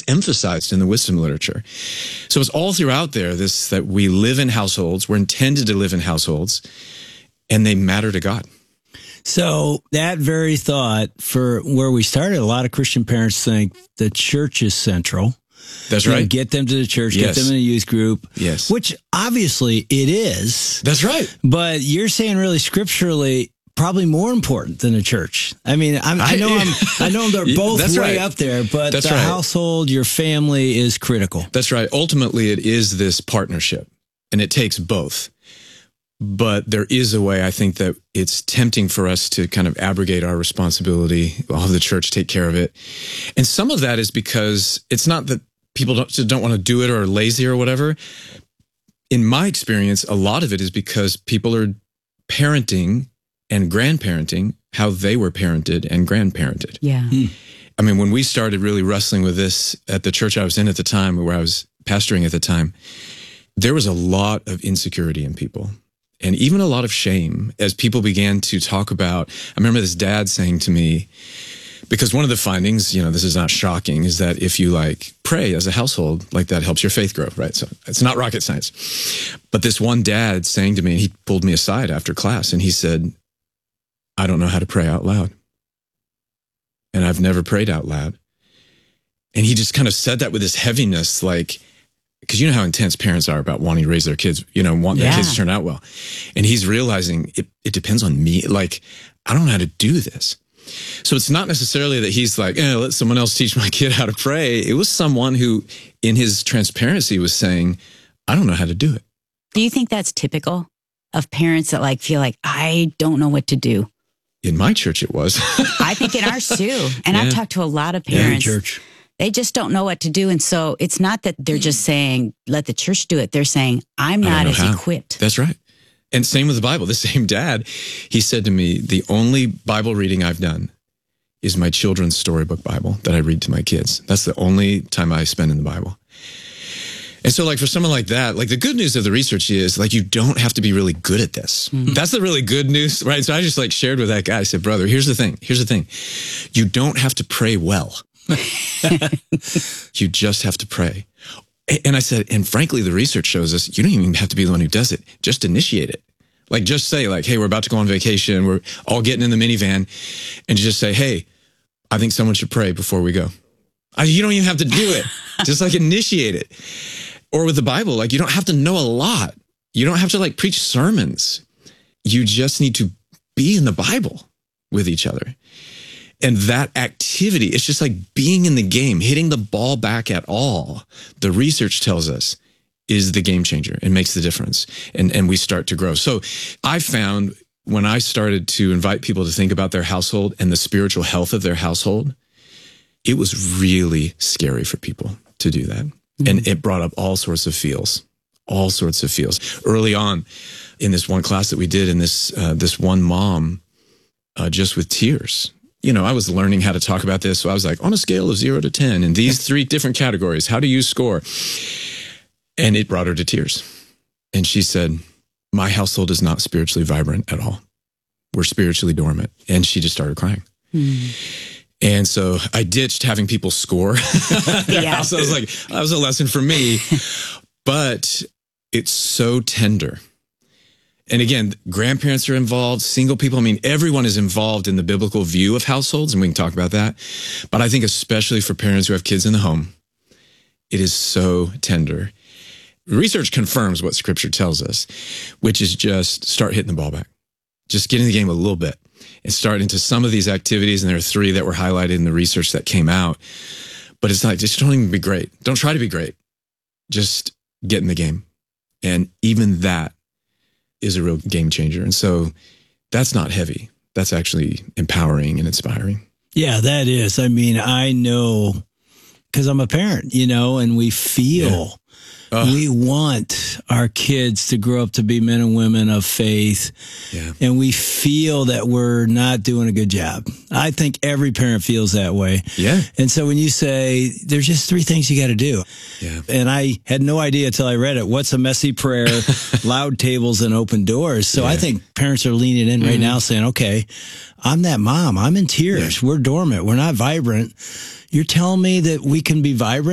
emphasized in the wisdom literature. So it's all throughout there, this, that we live in households, we're intended to live in households, and they matter to God. So that very thought, for where we started, a lot of Christian parents think the church is central. That's right. Get them to the church, Yes. get them in a youth group. Yes. Which obviously it is. That's right. But you're saying really scripturally, probably more important than a church. I mean, I know they're both That's way right. up there, but That's the right. household, your family is critical. That's right. Ultimately, it is this partnership, and it takes both. But there is a way, I think, that it's tempting for us to kind of abrogate our responsibility, have the church take care of it. And some of that is because it's not that people don't want to do it or are lazy or whatever. In my experience, a lot of it is because people are parenting and grandparenting how they were parented and grandparented. Yeah. I mean, when we started really wrestling with this at the church I was in at the time, where I was pastoring at the time, there was a lot of insecurity in people. And even a lot of shame as people began to talk about. I remember this dad saying to me, because one of the findings, this is not shocking, is that if you pray as a household, that helps your faith grow, right? So it's not rocket science. But this one dad saying to me, he pulled me aside after class and he said, I don't know how to pray out loud. And I've never prayed out loud. And he just kind of said that with this heaviness, because you know how intense parents are about wanting to raise their kids, want their kids to turn out well. And he's realizing it depends on me. I don't know how to do this. So it's not necessarily that he's let someone else teach my kid how to pray. It was someone who, in his transparency, was saying, I don't know how to do it. Do you think that's typical of parents that feel I don't know what to do? In my church, it was. I think in ours too. And I've talked to a lot of parents. Church. They just don't know what to do. And so it's not that they're just saying, let the church do it. They're saying, I'm not as equipped. That's right. And same with the Bible. The same dad, he said to me, the only Bible reading I've done is my children's storybook Bible that I read to my kids. That's the only time I spend in the Bible. And so for someone like that, the good news of the research is you don't have to be really good at this. Mm-hmm. That's the really good news, right? So I just shared with that guy. I said, brother, here's the thing. You don't have to pray well. You just have to pray. And I said, and frankly, the research shows us you don't even have to be the one who does it. Just initiate it. Just say hey, we're about to go on vacation. We're all getting in the minivan, and just say, hey, I think someone should pray before we go. You don't even have to do it. Just initiate it. Or with the Bible, you don't have to know a lot. You don't have to preach sermons. You just need to be in the Bible with each other. And that activity, it's just being in the game, hitting the ball back at all. The research tells us is the game changer and makes the difference. And we start to grow. So I found when I started to invite people to think about their household and the spiritual health of their household, it was really scary for people to do that. Mm-hmm. And it brought up all sorts of feels. Early on in this one class that we did, in this one mom, just with tears, I was learning how to talk about this. So I was on a scale of 0 to 10 in these 3 different categories, how do you score? And it brought her to tears. And she said, my household is not spiritually vibrant at all. We're spiritually dormant. And she just started crying. And so I ditched having people score. Yeah. So I was that was a lesson for me. But it's so tender. And again, grandparents are involved, single people. Everyone is involved in the biblical view of households, and we can talk about that. But I think especially for parents who have kids in the home, it is so tender. Research confirms what Scripture tells us, which is just start hitting the ball back. Just get in the game a little bit and start into some of these activities. And there are 3 that were highlighted in the research that came out. But it's just don't even be great. Don't try to be great. Just get in the game. And even that is a real game changer. And so that's not heavy. That's actually empowering and inspiring. Yeah, that is. I know because I'm a parent, and we feel we want our kids to grow up to be men and women of faith. Yeah. And we feel that we're not doing a good job. I think every parent feels that way. Yeah. And so when you say there's just 3 things you got to do. Yeah. And I had no idea until I read it. What's a messy prayer, loud tables, and open doors? So I think parents are leaning in right now saying, okay, I'm that mom. I'm in tears. Yeah. We're dormant. We're not vibrant. You're telling me that we can be vibrant?